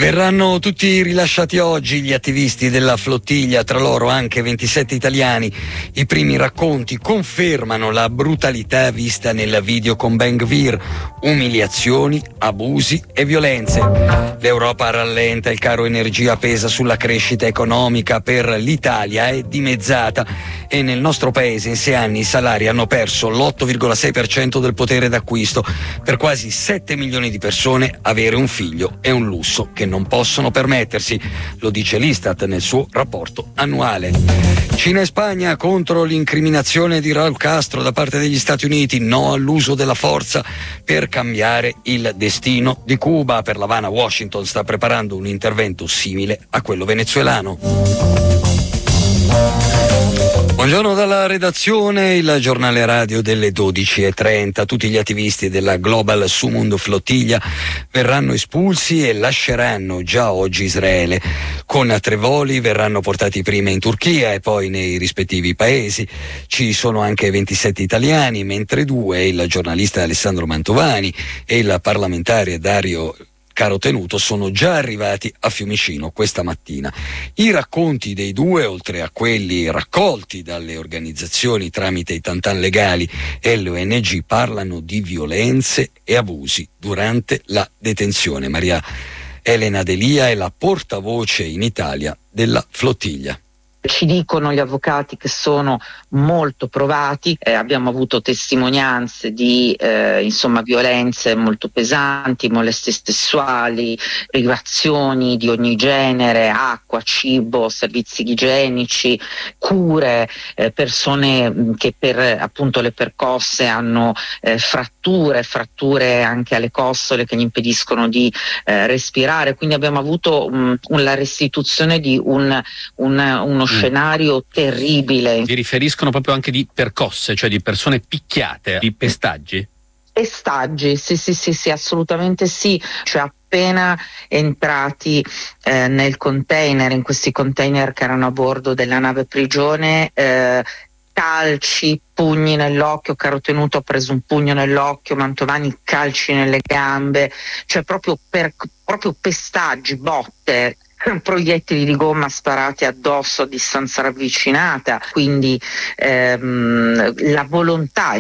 Verranno tutti rilasciati oggi gli attivisti della flottiglia, tra loro anche 27 italiani. I primi racconti confermano la brutalità vista nel video con Ben Gvir, umiliazioni, abusi e violenze. L'Europa rallenta, il caro energia pesa sulla crescita economica, per l'Italia è dimezzata e nel nostro paese in 6 anni i salari hanno perso l'8,6% del potere d'acquisto. Per quasi 7 milioni di persone avere un figlio è un lusso che non possono permettersi, lo dice l'Istat nel suo rapporto annuale. Cina e Spagna contro l'incriminazione di Raúl Castro da parte degli Stati Uniti, no all'uso della forza per cambiare il destino di Cuba. Per l'Havana, Washington sta preparando un intervento simile a quello venezuelano. Buongiorno dalla redazione, il giornale radio delle 12:30. Tutti gli attivisti della Global Sumund Flottiglia verranno espulsi e lasceranno già oggi Israele. Con 3 voli verranno portati prima in Turchia e poi nei rispettivi paesi. Ci sono anche 27 italiani, mentre 2, il giornalista Alessandro Mantovani e il parlamentare Dario Carotenuto, sono già arrivati a Fiumicino questa mattina. I racconti dei 2, oltre a quelli raccolti dalle organizzazioni tramite i tantan legali e le ONG, parlano di violenze e abusi durante la detenzione. Maria Elena Delia è la portavoce in Italia della flottiglia. Ci dicono gli avvocati che sono molto provati, abbiamo avuto testimonianze di violenze molto pesanti, molestie sessuali, privazioni di ogni genere, acqua, cibo, servizi igienici, cure, persone che per appunto le percosse hanno fratture anche alle costole che gli impediscono di respirare. Quindi abbiamo avuto la restituzione di uno scenario terribile. Vi riferiscono proprio anche di percosse, cioè di persone picchiate, di pestaggi? Pestaggi, sì, assolutamente sì. Cioè appena entrati nel container, in questi container che erano a bordo della nave prigione, calci, pugni nell'occhio. Carotenuto ha preso un pugno nell'occhio, Mantovani calci nelle gambe, cioè proprio pestaggi, botte, proiettili di gomma sparati addosso a distanza ravvicinata. Quindi la volontà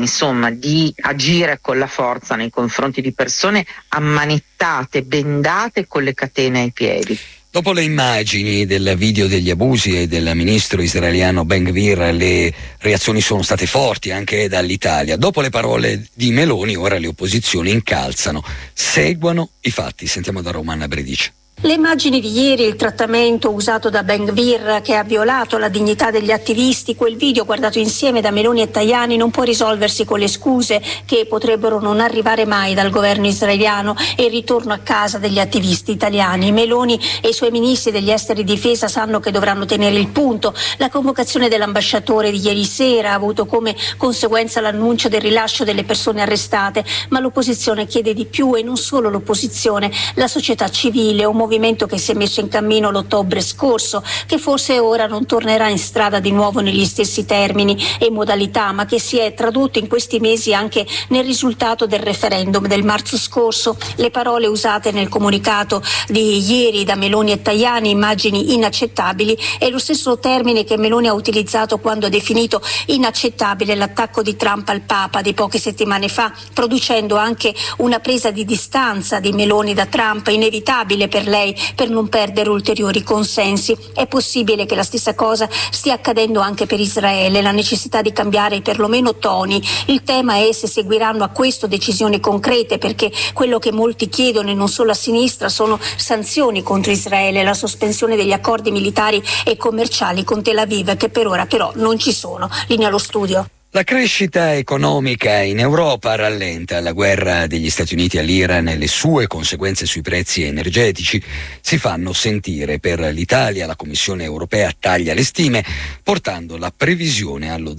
di agire con la forza nei confronti di persone ammanettate, bendate con le catene ai piedi. Dopo le immagini del video degli abusi e del ministro israeliano Ben Gvir, le reazioni sono state forti anche dall'Italia. Dopo le parole di Meloni, ora le opposizioni incalzano. Seguano i fatti. Sentiamo da Romanna Bredice. Le immagini di ieri, il trattamento usato da Ben Gvir che ha violato la dignità degli attivisti, quel video guardato insieme da Meloni e Tajani non può risolversi con le scuse che potrebbero non arrivare mai dal governo israeliano e il ritorno a casa degli attivisti italiani. Meloni e i suoi ministri degli esteri e difesa sanno che dovranno tenere il punto. La convocazione dell'ambasciatore di ieri sera ha avuto come conseguenza l'annuncio del rilascio delle persone arrestate, ma l'opposizione chiede di più, e non solo l'opposizione, la società civile, un movimento che si è messo in cammino l'ottobre scorso, che forse ora non tornerà in strada di nuovo negli stessi termini e modalità, ma che si è tradotto in questi mesi anche nel risultato del referendum del marzo scorso. Le parole usate nel comunicato di ieri da Meloni e Tajani, immagini inaccettabili, è lo stesso termine che Meloni ha utilizzato quando ha definito inaccettabile l'attacco di Trump al Papa di poche settimane fa, producendo anche una presa di distanza di Meloni da Trump, inevitabile per lei per non perdere ulteriori consensi. È possibile che la stessa cosa stia accadendo anche per Israele, la necessità di cambiare perlomeno toni. Il tema è se seguiranno a questo decisioni concrete, perché quello che molti chiedono, e non solo a sinistra, sono sanzioni contro Israele, la sospensione degli accordi militari e commerciali con Tel Aviv, che per ora però non ci sono. Linea allo studio. La crescita economica in Europa rallenta. La guerra degli Stati Uniti all'Iran e le sue conseguenze sui prezzi energetici si fanno sentire. Per l'Italia la Commissione europea taglia le stime, portando la previsione allo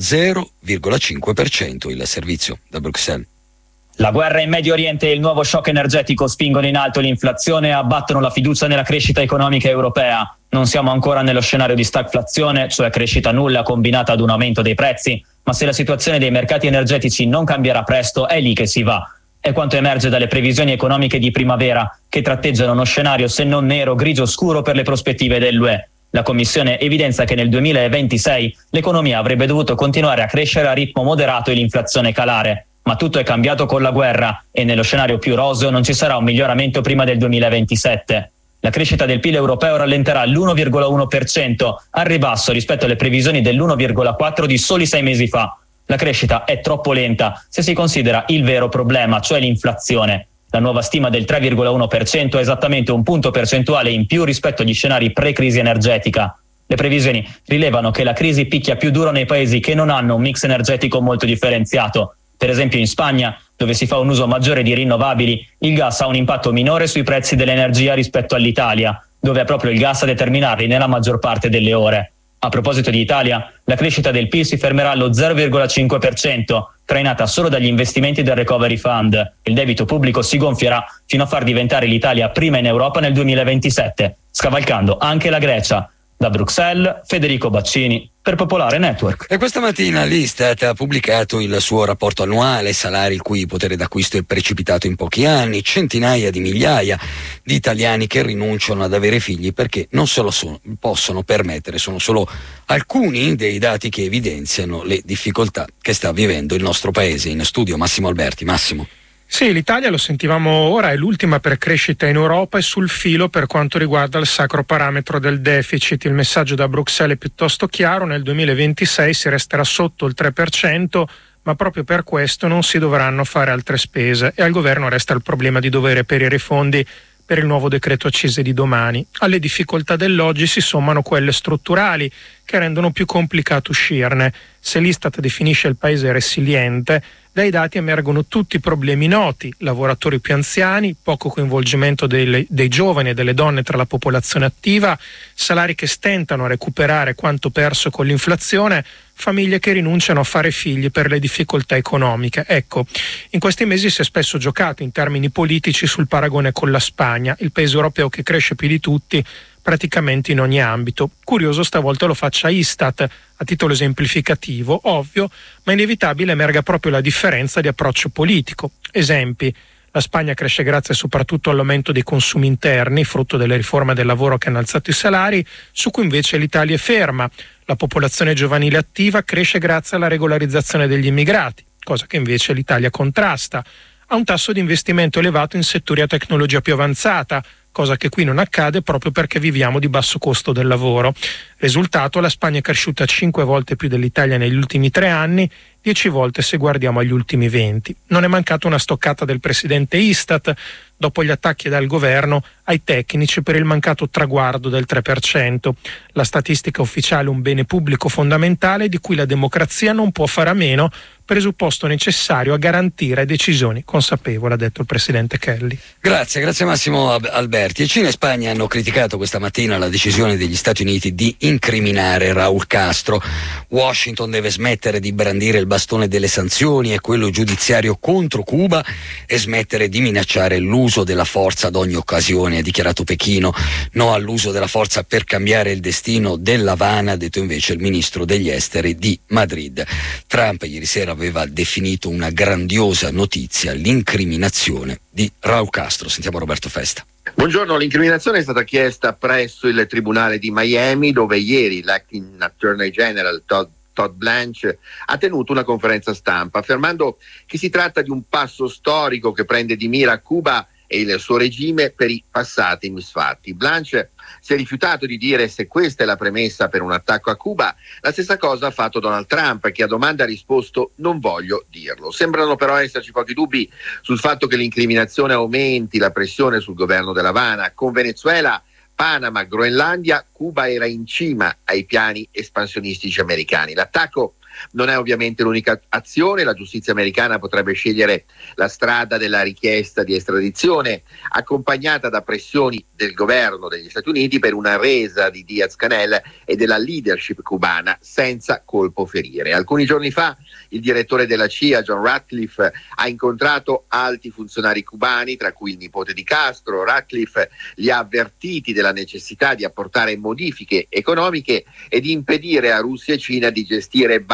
0,5%. Il servizio da Bruxelles. La guerra in Medio Oriente e il nuovo shock energetico spingono in alto l'inflazione e abbattono la fiducia nella crescita economica europea. Non siamo ancora nello scenario di stagflazione, cioè crescita nulla combinata ad un aumento dei prezzi, ma se la situazione dei mercati energetici non cambierà presto è lì che si va. È quanto emerge dalle previsioni economiche di primavera, che tratteggiano uno scenario se non nero, grigio scuro per le prospettive dell'UE. La Commissione evidenzia che nel 2026 l'economia avrebbe dovuto continuare a crescere a ritmo moderato e l'inflazione calare. Ma tutto è cambiato con la guerra e nello scenario più roseo non ci sarà un miglioramento prima del 2027. La crescita del PIL europeo rallenterà all'1,1%, al ribasso rispetto alle previsioni dell'1,4% di soli 6 mesi fa. La crescita è troppo lenta se si considera il vero problema, cioè l'inflazione. La nuova stima del 3,1% è esattamente un punto percentuale in più rispetto agli scenari pre-crisi energetica. Le previsioni rilevano che la crisi picchia più duro nei paesi che non hanno un mix energetico molto differenziato. Per esempio in Spagna, dove si fa un uso maggiore di rinnovabili, il gas ha un impatto minore sui prezzi dell'energia rispetto all'Italia, dove è proprio il gas a determinarli nella maggior parte delle ore. A proposito di Italia, la crescita del PIL si fermerà allo 0,5%, trainata solo dagli investimenti del Recovery Fund. Il debito pubblico si gonfierà fino a far diventare l'Italia prima in Europa nel 2027, scavalcando anche la Grecia. Da Bruxelles, Federico Baccini, per Popolare Network. E questa mattina l'Istat ha pubblicato il suo rapporto annuale, salari il cui potere d'acquisto è precipitato in pochi anni, centinaia di migliaia di italiani che rinunciano ad avere figli perché non se lo possono permettere. Sono solo alcuni dei dati che evidenziano le difficoltà che sta vivendo il nostro paese. In studio Massimo Alberti. Massimo. Sì, l'Italia, lo sentivamo ora, è l'ultima per crescita in Europa e sul filo per quanto riguarda il sacro parametro del deficit. Il messaggio da Bruxelles è piuttosto chiaro: nel 2026 si resterà sotto il 3%, ma proprio per questo non si dovranno fare altre spese e al governo resta il problema di dover reperire i fondi per il nuovo decreto accise di domani. Alle difficoltà dell'oggi si sommano quelle strutturali che rendono più complicato uscirne. Se l'Istat definisce il paese resiliente, dai dati emergono tutti i problemi noti: lavoratori più anziani, poco coinvolgimento dei giovani e delle donne tra la popolazione attiva, salari che stentano a recuperare quanto perso con l'inflazione, famiglie che rinunciano a fare figli per le difficoltà economiche. Ecco, in questi mesi si è spesso giocato in termini politici sul paragone con la Spagna, il paese europeo che cresce più di tutti praticamente in ogni ambito. Curioso stavolta lo faccia Istat a titolo esemplificativo, ovvio, ma inevitabile emerga proprio la differenza di approccio politico. Esempi: la Spagna cresce grazie soprattutto all'aumento dei consumi interni, frutto delle riforme del lavoro che hanno alzato i salari, su cui invece l'Italia è ferma. La popolazione giovanile attiva cresce grazie alla regolarizzazione degli immigrati, cosa che invece l'Italia contrasta. Ha un tasso di investimento elevato in settori a tecnologia più avanzata, cosa che qui non accade proprio perché viviamo di basso costo del lavoro. Risultato: la Spagna è cresciuta 5 volte più dell'Italia negli ultimi 3 anni, 10 volte se guardiamo agli ultimi 20. Non è mancata una stoccata del presidente Istat dopo gli attacchi dal governo ai tecnici per il mancato traguardo del 3%. La statistica ufficiale è un bene pubblico fondamentale di cui la democrazia non può fare a meno, presupposto necessario a garantire decisioni consapevoli, ha detto il presidente Kelly. Grazie Massimo Alberti. E Cina e Spagna hanno criticato questa mattina la decisione degli Stati Uniti di incriminare Raúl Castro. Washington deve smettere di brandire il bastone delle sanzioni e quello giudiziario contro Cuba e smettere di minacciare l'uso della forza ad ogni occasione, ha dichiarato Pechino. No all'uso della forza per cambiare il destino dell'Havana, ha detto invece il ministro degli esteri di Madrid. Trump ieri sera aveva definito una grandiosa notizia l'incriminazione di Raúl Castro. Sentiamo Roberto Festa. Buongiorno, l'incriminazione è stata chiesta presso il tribunale di Miami, dove ieri l'acting attorney general Todd Blanche ha tenuto una conferenza stampa affermando che si tratta di un passo storico che prende di mira Cuba e il suo regime per i passati misfatti. Blanche si è rifiutato di dire se questa è la premessa per un attacco a Cuba. La stessa cosa ha fatto Donald Trump, che a domanda ha risposto non voglio dirlo. Sembrano però esserci pochi dubbi sul fatto che l'incriminazione aumenti la pressione sul governo dell'Havana. Con Venezuela, Panama, Groenlandia, Cuba era in cima ai piani espansionistici americani. L'attacco non è ovviamente l'unica azione. La giustizia americana potrebbe scegliere la strada della richiesta di estradizione, accompagnata da pressioni del governo degli Stati Uniti per una resa di Diaz-Canel e della leadership cubana senza colpo ferire. Alcuni giorni fa il direttore della CIA, John Ratcliffe, ha incontrato alti funzionari cubani, tra cui il nipote di Castro. Ratcliffe li ha avvertiti della necessità di apportare modifiche economiche e di impedire a Russia e Cina di gestire basi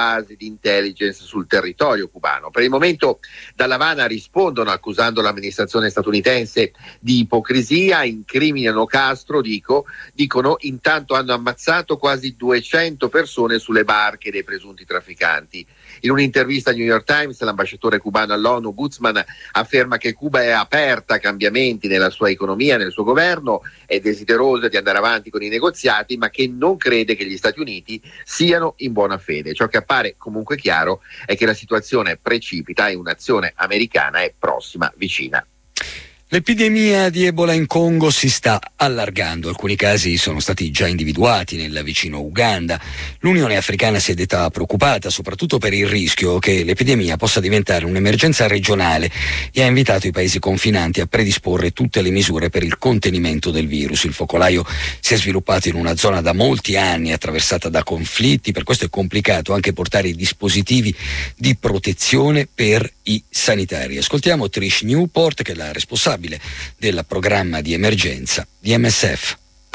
basi di intelligence sul territorio cubano. Per il momento dall'Havana rispondono accusando l'amministrazione statunitense di ipocrisia, incriminano Castro, dicono intanto hanno ammazzato quasi 200 persone sulle barche dei presunti trafficanti. In un'intervista al New York Times l'ambasciatore cubano all'ONU Guzman afferma che Cuba è aperta a cambiamenti nella sua economia, nel suo governo, è desiderosa di andare avanti con i negoziati, ma che non crede che gli Stati Uniti siano in buona fede. Ciò che appare comunque chiaro è che la situazione precipita e un'azione americana è prossima, vicina. L'epidemia di Ebola in Congo si sta allargando, alcuni casi sono stati già individuati nel vicino Uganda. L'Unione Africana si è detta preoccupata soprattutto per il rischio che l'epidemia possa diventare un'emergenza regionale e ha invitato i paesi confinanti a predisporre tutte le misure per il contenimento del virus. Il focolaio si è sviluppato in una zona da molti anni attraversata da conflitti, per questo è complicato anche portare i dispositivi di protezione per i sanitari. Ascoltiamo Trish Newport, che è la responsabile del programma di emergenza di MSF.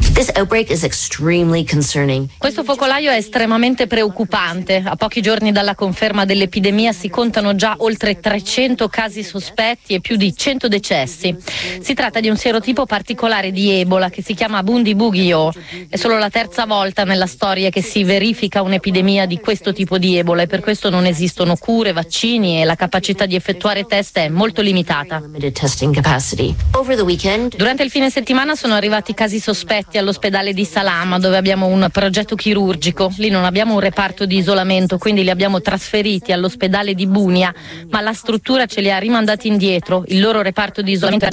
Questo focolaio è estremamente preoccupante. A pochi giorni dalla conferma dell'epidemia si contano già oltre 300 casi sospetti e più di 100 decessi. Si tratta di un serotipo particolare di Ebola che si chiama Bundibugyo. È solo la terza volta nella storia che si verifica un'epidemia di questo tipo di Ebola e per questo non esistono cure, vaccini e la capacità di effettuare test è molto limitata. Durante il fine settimana sono arrivati casi sospetti all'ospedale di Salama, dove abbiamo un progetto chirurgico. Lì non abbiamo un reparto di isolamento, quindi li abbiamo trasferiti all'ospedale di Bunia, ma la struttura ce li ha rimandati indietro. Il loro reparto di isolamento